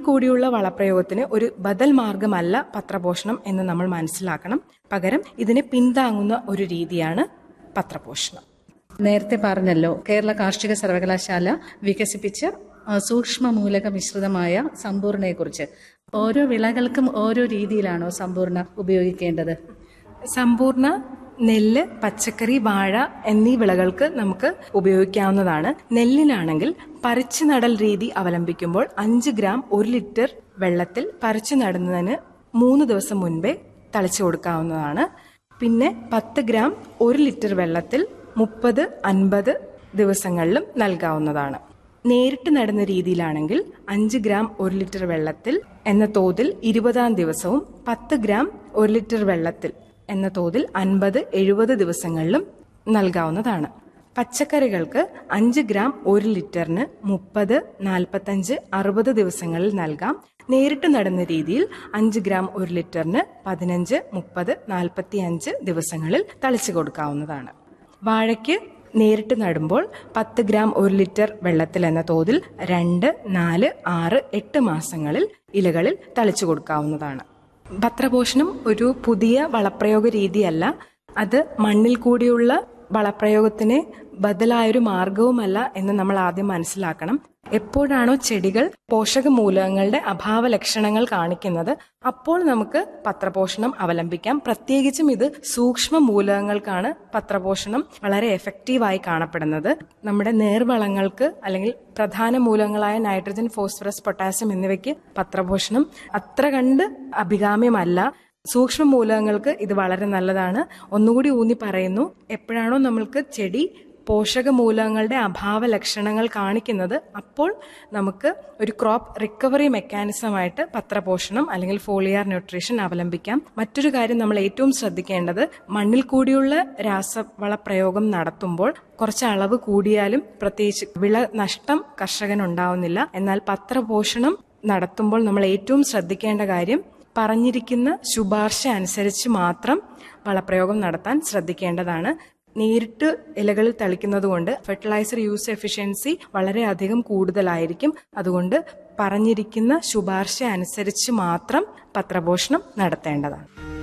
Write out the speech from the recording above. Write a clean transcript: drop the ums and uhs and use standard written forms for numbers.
കൂടിയുള്ള വളപ്രയോഗത്തിന് ഒരു ബദൽ മാർഗമല്ല പത്രപോഷണം എന്ന് നമ്മൾ മനസ്സിലാക്കണം. പകരം ഇതിനെ പിന്താങ്ങുന്ന ഒരു രീതിയാണ് പത്രപോഷണം. നേരത്തെ പറഞ്ഞല്ലോ, കേരള കാർഷിക സർവകലാശാല വികസിപ്പിച്ച സൂക്ഷ്മ മൂലക മിശ്രിതമായ സമ്പൂർണയെക്കുറിച്ച്. ഓരോ വിളകൾക്കും ഓരോ രീതിയിലാണോ സമ്പൂർണ്ണ ഉപയോഗിക്കേണ്ടത്? സമ്പൂർണ്ണ നെല്ല്, പച്ചക്കറി, വാഴ എന്നീ വിളകൾക്ക് നമുക്ക് ഉപയോഗിക്കാവുന്നതാണ്. നെല്ലിനാണെങ്കിൽ പറിച്ചു നടൽ രീതി അവലംബിക്കുമ്പോൾ 5 ഗ്രാം 1 ലിറ്റർ വെള്ളത്തിൽ പറിച്ചു നടുന്നതിന് 3 ദിവസം മുൻപേ തളിച്ചു കൊടുക്കാവുന്നതാണ്. പിന്നെ 10 ഗ്രാം 1 ലിറ്റർ വെള്ളത്തിൽ 30-50 ദിവസങ്ങളിലും നൽകാവുന്നതാണ്. നേരിട്ട് നടുന്ന രീതിയിലാണെങ്കിൽ 5 ഗ്രാം 1 ലിറ്റർ വെള്ളത്തിൽ എന്ന തോതിൽ 20-ാം ദിവസവും 10 ഗ്രാം 1 ലിറ്റർ വെള്ളത്തിൽ എന്ന തോതിൽ 50-70 ദിവസങ്ങളിലും നൽകാവുന്നതാണ്. പച്ചക്കറികൾക്ക് 5 ഗ്രാം 1 ലിറ്ററിന് 30, 45, 60 ദിവസങ്ങളിൽ നൽകാം. നേരിട്ട് നടുന്ന രീതിയിൽ 5 ഗ്രാം 1 ലിറ്ററിന് 15, 30, 45 ദിവസങ്ങളിൽ തളിച്ചു കൊടുക്കാവുന്നതാണ്. വാഴയ്ക്ക് നേരിട്ട് നടുമ്പോൾ 10 ഗ്രാം 1 ലിറ്റർ വെള്ളത്തിൽ എന്ന തോതിൽ 2, 4, 6, 8 മാസങ്ങളിൽ ഇലകളിൽ തളിച്ചു കൊടുക്കാവുന്നതാണ്. പത്രപോഷണം ഒരു പുതിയ വളപ്രയോഗ രീതിയല്ല. അത് മണ്ണിൽ കൂടിയുള്ള വളപ്രയോഗത്തിന് ബദലായൊരു മാർഗവുമല്ല എന്ന് നമ്മൾ ആദ്യം മനസ്സിലാക്കണം. എപ്പോഴാണോ ചെടികൾ പോഷക മൂലകങ്ങളുടെ അഭാവ ലക്ഷണങ്ങൾ കാണിക്കുന്നത് അപ്പോൾ നമുക്ക് പത്രപോഷണം അവലംബിക്കാം. പ്രത്യേകിച്ചും ഇത് സൂക്ഷ്മ മൂലകങ്ങൾക്കാണ് പത്രപോഷണം വളരെ എഫക്റ്റീവായി കാണപ്പെടുന്നത്. നമ്മുടെ നേർവളങ്ങൾക്ക് അല്ലെങ്കിൽ പ്രധാന മൂലകങ്ങളായ നൈട്രജൻ, ഫോസ്ഫറസ്, പൊട്ടാസ്യം എന്നിവയ്ക്ക് പത്രപോഷണം അത്ര കണ്ട് അഭികാമ്യമല്ല. സൂക്ഷ്മ മൂലകങ്ങൾക്ക് ഇത് വളരെ നല്ലതാണ്. ഒന്നുകൂടി ഊന്നി പറയുന്നു, എപ്പോഴാണോ നമ്മൾക്ക് ചെടി പോഷക മൂലകങ്ങളുടെ അഭാവ ലക്ഷണങ്ങൾ കാണിക്കുന്നത് അപ്പോൾ നമുക്ക് ഒരു ക്രോപ്പ് റിക്കവറി മെക്കാനിസമായിട്ട് പത്രപോഷണം അല്ലെങ്കിൽ ഫോളിയാർ ന്യൂട്രീഷൻ അവലംബിക്കാം. മറ്റൊരു കാര്യം നമ്മൾ ഏറ്റവും ശ്രദ്ധിക്കേണ്ടത്, മണ്ണിൽ കൂടിയുള്ള രാസവള പ്രയോഗം നടത്തുമ്പോൾ കുറച്ച് അളവ് കൂടിയാലും പ്രത്യേകിച്ച് വിള നഷ്ടം കർഷകനുണ്ടാവുന്നില്ല. എന്നാൽ പത്രപോഷണം നടത്തുമ്പോൾ നമ്മൾ ഏറ്റവും ശ്രദ്ധിക്കേണ്ട കാര്യം, പറഞ്ഞിരിക്കുന്ന ശുപാർശ അനുസരിച്ച് മാത്രം വളപ്രയോഗം നടത്താൻ ശ്രദ്ധിക്കേണ്ടതാണ്. നേരിട്ട് ഇലകളിൽ തളിക്കുന്നത് കൊണ്ട് ഫെർട്ടിലൈസർ യൂസ് എഫിഷ്യൻസി വളരെയധികം കൂടുതലായിരിക്കും. അതുകൊണ്ട് പറഞ്ഞിരിക്കുന്ന ശുപാർശ അനുസരിച്ച് മാത്രം പത്രപോഷണം നടത്തേണ്ടതാണ്.